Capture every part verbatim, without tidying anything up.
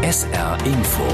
S R Info.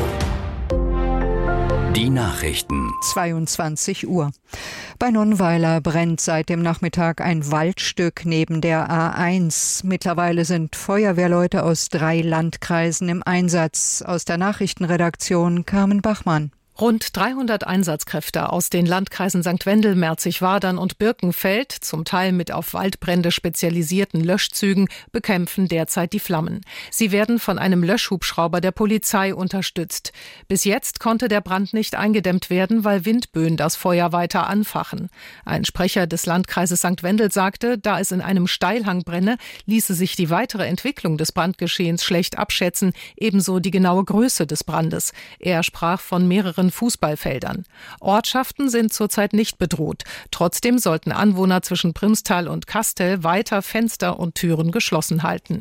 Die Nachrichten. zweiundzwanzig Uhr. Bei Nonnweiler brennt seit dem Nachmittag ein Waldstück neben der A eins. Mittlerweile sind Feuerwehrleute aus drei Landkreisen im Einsatz. Aus der Nachrichtenredaktion Carmen Bachmann. Rund dreihundert Einsatzkräfte aus den Landkreisen Sankt Wendel, Merzig-Wadern und Birkenfeld, zum Teil mit auf Waldbrände spezialisierten Löschzügen, bekämpfen derzeit die Flammen. Sie werden von einem Löschhubschrauber der Polizei unterstützt. Bis jetzt konnte der Brand nicht eingedämmt werden, weil Windböen das Feuer weiter anfachen. Ein Sprecher des Landkreises Sankt Wendel sagte, da es in einem Steilhang brenne, ließe sich die weitere Entwicklung des Brandgeschehens schlecht abschätzen, ebenso die genaue Größe des Brandes. Er sprach von mehreren Fußballfeldern. Ortschaften sind zurzeit nicht bedroht. Trotzdem sollten Anwohner zwischen Primstal und Kastel weiter Fenster und Türen geschlossen halten.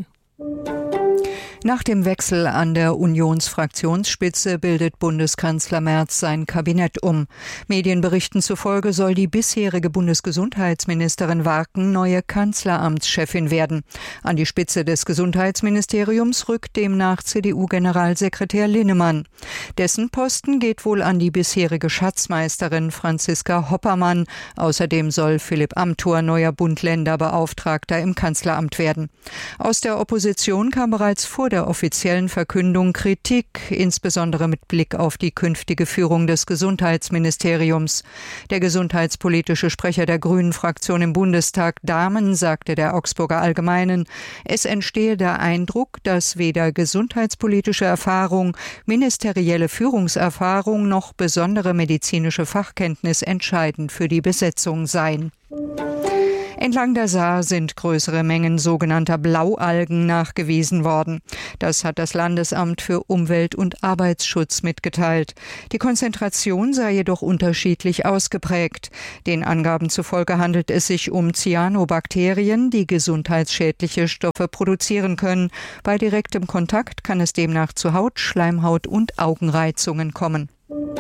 Nach dem Wechsel an der Unionsfraktionsspitze bildet Bundeskanzler Merz sein Kabinett um. Medienberichten zufolge soll die bisherige Bundesgesundheitsministerin Warken neue Kanzleramtschefin werden. An die Spitze des Gesundheitsministeriums rückt demnach C D U-Generalsekretär Linnemann. Dessen Posten geht wohl an die bisherige Schatzmeisterin Franziska Hoppermann. Außerdem soll Philipp Amthor neuer Bund-Länder-Beauftragter im Kanzleramt werden. Aus der Opposition kam bereits vor der offiziellen Verkündung Kritik, insbesondere mit Blick auf die künftige Führung des Gesundheitsministeriums. Der gesundheitspolitische Sprecher der Grünen-Fraktion im Bundestag, Dahmen, sagte der Augsburger Allgemeinen, es entstehe der Eindruck, dass weder gesundheitspolitische Erfahrung, ministerielle Führungserfahrung noch besondere medizinische Fachkenntnis entscheidend für die Besetzung seien. Entlang der Saar sind größere Mengen sogenannter Blaualgen nachgewiesen worden. Das hat das Landesamt für Umwelt- und Arbeitsschutz mitgeteilt. Die Konzentration sei jedoch unterschiedlich ausgeprägt. Den Angaben zufolge handelt es sich um Cyanobakterien, die gesundheitsschädliche Stoffe produzieren können. Bei direktem Kontakt kann es demnach zu Haut-, Schleimhaut- und Augenreizungen kommen.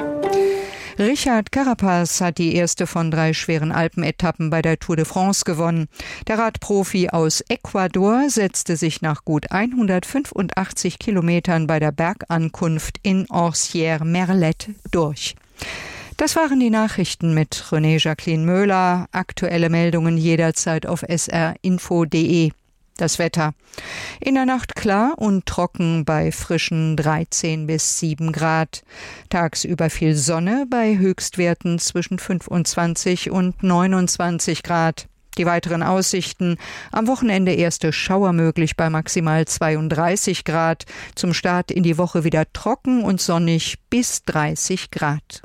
Richard Carapaz hat die erste von drei schweren Alpenetappen bei der Tour de France gewonnen. Der Radprofi aus Ecuador setzte sich nach gut hundertfünfundachtzig Kilometern bei der Bergankunft in Orsières-Merlet durch. Das waren die Nachrichten mit René Jacqueline Möhler. Aktuelle Meldungen jederzeit auf s r info punkt d e. Das Wetter. In der Nacht klar und trocken bei frischen dreizehn bis sieben Grad. Tagsüber viel Sonne bei Höchstwerten zwischen fünfundzwanzig und neunundzwanzig Grad. Die weiteren Aussichten. Am Wochenende erste Schauer möglich bei maximal zweiunddreißig Grad. Zum Start in die Woche wieder trocken und sonnig bis dreißig Grad.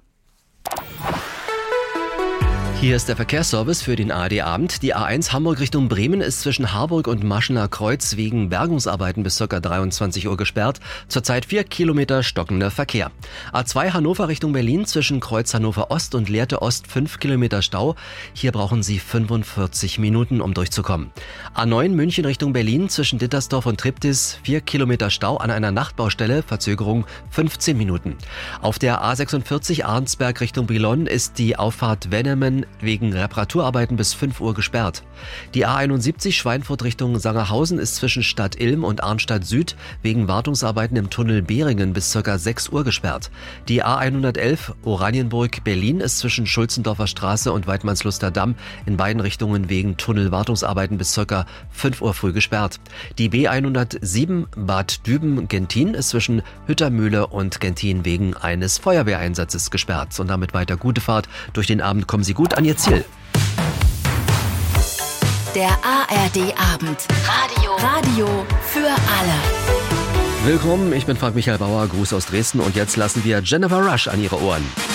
Hier ist der Verkehrsservice für den A R D-Abend. Die A eins Hamburg Richtung Bremen ist zwischen Harburg und Maschener Kreuz wegen Bergungsarbeiten bis ca. dreiundzwanzig Uhr gesperrt. Zurzeit vier Kilometer stockender Verkehr. A zwei Hannover Richtung Berlin zwischen Kreuz Hannover Ost und Lehrte Ost fünf Kilometer Stau. Hier brauchen Sie fünfundvierzig Minuten, um durchzukommen. A neun München Richtung Berlin zwischen Dittersdorf und Triptis vier Kilometer Stau an einer Nachtbaustelle, Verzögerung fünfzehn Minuten. Auf der A sechsundvierzig Arnsberg Richtung Brilon ist die Auffahrt Wennemen wegen Reparaturarbeiten bis fünf Uhr gesperrt. Die A einundsiebzig Schweinfurt Richtung Sangerhausen ist zwischen Stadt Ilm und Arnstadt Süd wegen Wartungsarbeiten im Tunnel Behringen bis ca. sechs Uhr gesperrt. Die A hundertelf Oranienburg Berlin ist zwischen Schulzendorfer Straße und Weidmannsluster Damm in beiden Richtungen wegen Tunnelwartungsarbeiten bis ca. fünf Uhr früh gesperrt. Die B hundertsieben Bad Düben-Gentin ist zwischen Hüttermühle und Gentin wegen eines Feuerwehreinsatzes gesperrt. Und damit weiter gute Fahrt. Durch den Abend kommen Sie gut an Ihr Ziel. Der A R D-Abend. Radio. Radio für alle. Willkommen, ich bin Frank Michael Bauer, Gruß aus Dresden und jetzt lassen wir Jennifer Rush an Ihre Ohren.